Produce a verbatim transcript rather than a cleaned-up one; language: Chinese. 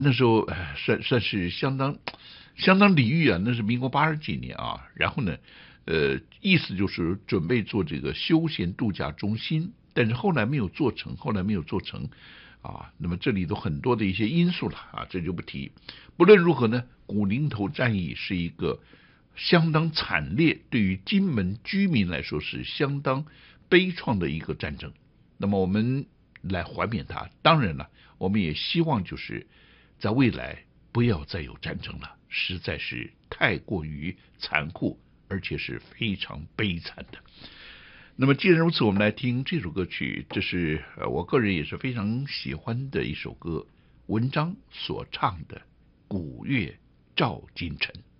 那时候算算是相当相当礼遇啊，那是民国八十几年啊。然后呢，呃，意思就是准备做这个休闲度假中心，但是后来没有做成，后来没有做成啊。那么这里头很多的一些因素了啊，这就不提。不论如何呢，古宁头战役是一个相当惨烈，对于金门居民来说是相当悲怆的一个战争。那么我们来怀缅它，当然了，我们也希望就是在未来不要再有战争了，实在是太过于残酷，而且是非常悲惨的。那么既然如此，我们来听这首歌曲，这是我个人也是非常喜欢的一首歌，文章所唱的《古月照今晨》。